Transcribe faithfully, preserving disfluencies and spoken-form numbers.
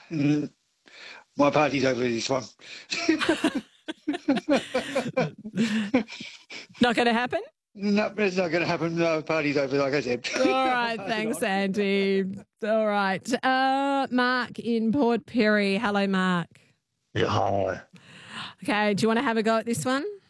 Mm, my party's over this one. Not going to happen? No, it's not going to happen. No, party's over, like I said. All right, thanks, Andy. All right. Uh, Mark in Port Pirie. Hello, Mark. Yeah, hi. Okay, do you want to have a go at this one?